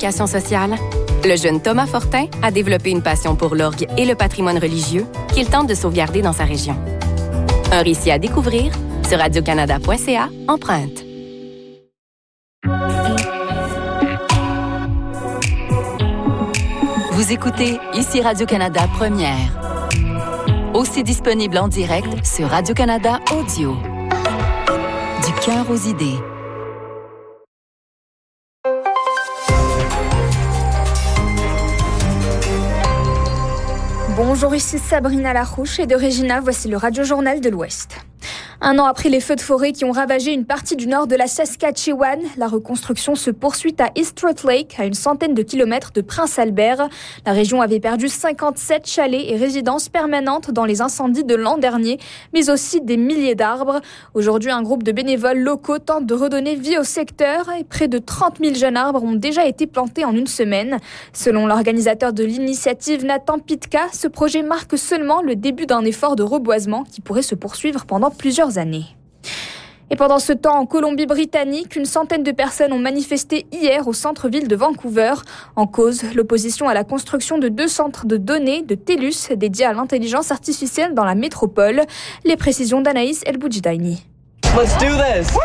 communication sociale, le jeune Thomas Fortin a développé une passion pour l'orgue et le patrimoine religieux qu'il tente de sauvegarder dans sa région. Un récit à découvrir sur radiocanada.ca, empreinte. Vous écoutez ici Radio-Canada Première. Aussi disponible en direct sur Radio-Canada Audio. Du cœur aux idées. Bonjour, ici Sabrina Larouche et de Regina, voici le Radio-Journal de l'Ouest. Un an après les feux de forêt qui ont ravagé une partie du nord de la Saskatchewan, la reconstruction se poursuit à East Lake, à une centaine de kilomètres de Prince-Albert. La région avait perdu 57 chalets et résidences permanentes dans les incendies de l'an dernier, mais aussi des milliers d'arbres. Aujourd'hui, un groupe de bénévoles locaux tente de redonner vie au secteur et près de 30 000 jeunes arbres ont déjà été plantés en une semaine. Selon l'organisateur de l'initiative, Nathan Pitka, ce projet marque seulement le début d'un effort de reboisement qui pourrait se poursuivre pendant plusieurs années. Et pendant ce temps, en Colombie-Britannique, une centaine de personnes ont manifesté hier au centre-ville de Vancouver. En cause, l'opposition à la construction de 2 centres de données de TELUS dédiés à l'intelligence artificielle dans la métropole. Les précisions d'Anaïs El-Boudjidaini. Let's do this!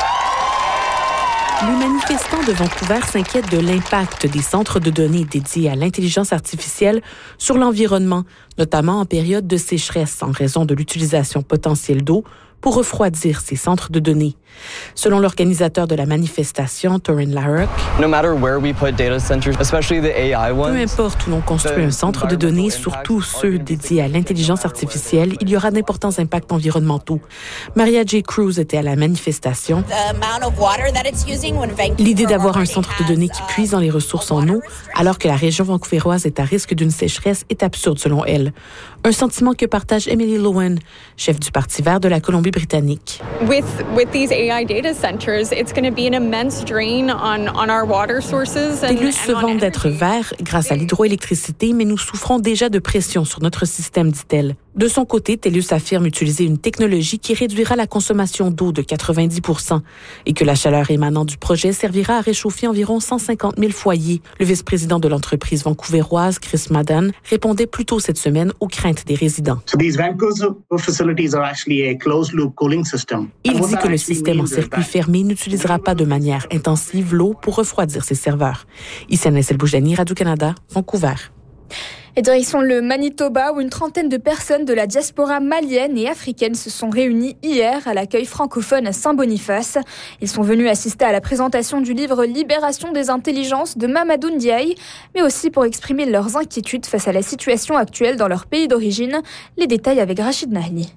Les manifestants de Vancouver s'inquiètent de l'impact des centres de données dédiés à l'intelligence artificielle sur l'environnement, notamment en période de sécheresse en raison de l'utilisation potentielle d'eau pour refroidir ces centres de données. Selon l'organisateur de la manifestation, Torin Larrock, No matter where we put data centers, especially the AI ones, peu importe où l'on construit un centre de données, surtout ceux dédiés à l'intelligence artificielle, il y aura d'importants impacts environnementaux. Maria J. Cruz était à la manifestation. L'idée d'avoir un centre de données qui puise dans les ressources en eau, alors que la région vancouvéroise est à risque d'une sécheresse, est absurde selon elle. Un sentiment que partage Emily Lowen, chef du Parti vert de la Colombie-Britannique. With these AI data centers, it's going to be an immense drain on our water sources. TELUS se vante d'être vert grâce à l'hydroélectricité, mais nous souffrons déjà de pression sur notre système, dit-elle. De son côté, TELUS affirme utiliser une technologie qui réduira la consommation d'eau de 90% et que la chaleur émanant du projet servira à réchauffer environ 150 000 foyers. Le vice-président de l'entreprise vancouvéroise, Chris Madden, répondait plus tôt cette semaine aux craintes des résidents. Il dit que le système en circuit fermé n'utilisera pas de manière intensive l'eau pour refroidir ses serveurs. Issana Selboujani, Radio-Canada, Vancouver. Et direction le Manitoba, où une trentaine de personnes de la diaspora malienne et africaine se sont réunies hier à l'accueil francophone à Saint-Boniface. Ils sont venus assister à la présentation du livre « Libération des intelligences » de Mamadou Ndiaye, mais aussi pour exprimer leurs inquiétudes face à la situation actuelle dans leur pays d'origine. Les détails avec Rachid Nahli.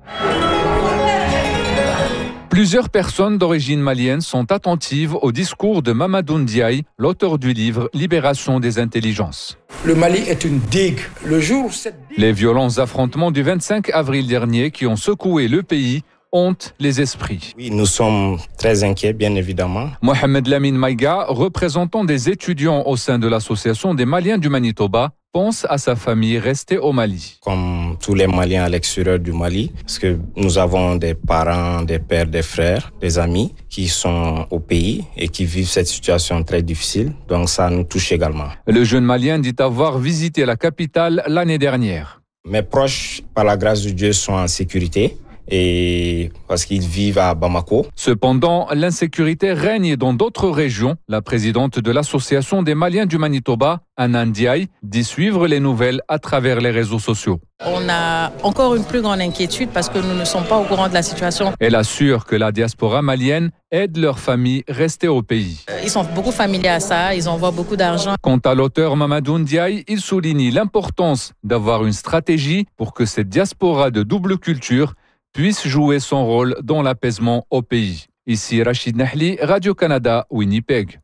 Plusieurs personnes d'origine malienne sont attentives au discours de Mamadou Ndiaye, l'auteur du livre « Libération des intelligences ». Le Mali est une digue. Le jour, Les violents affrontements du 25 avril dernier qui ont secoué le pays hantent les esprits. Oui, nous sommes très inquiets, bien évidemment. Mohamed Lamine Maïga, représentant des étudiants au sein de l'Association des Maliens du Manitoba, pense à sa famille restée au Mali. Comme tous les Maliens à l'extérieur du Mali, parce que nous avons des parents, des pères, des frères, des amis qui sont au pays et qui vivent cette situation très difficile. Donc ça nous touche également. Le jeune Malien dit avoir visité la capitale l'année dernière. Mes proches, par la grâce de Dieu, sont en sécurité. Et parce qu'ils vivent à Bamako. Cependant, l'insécurité règne dans d'autres régions. La présidente de l'Association des Maliens du Manitoba, Anna Ndiaye, dit suivre les nouvelles à travers les réseaux sociaux. On a encore une plus grande inquiétude parce que nous ne sommes pas au courant de la situation. Elle assure que la diaspora malienne aide leurs familles restées au pays. Ils sont beaucoup familiers à ça, ils envoient beaucoup d'argent. Quant à l'auteur Mamadou Ndiaye, il souligne l'importance d'avoir une stratégie pour que cette diaspora de double culture puisse jouer son rôle dans l'apaisement au pays. Ici Rachid Nahli, Radio-Canada, Winnipeg.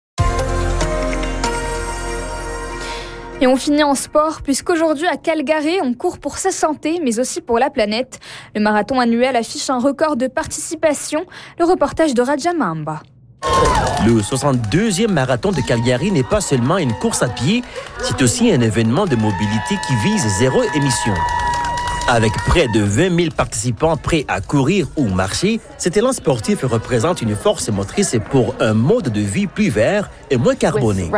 Et on finit en sport, puisqu'aujourd'hui à Calgary, on court pour sa santé, mais aussi pour la planète. Le marathon annuel affiche un record de participation. Le reportage de Raja Mahamba. Le 62e marathon de Calgary n'est pas seulement une course à pied, c'est aussi un événement de mobilité qui vise zéro émission. Avec près de 20 000 participants prêts à courir ou marcher, cet élan sportif représente une force motrice pour un mode de vie plus vert et moins carboné.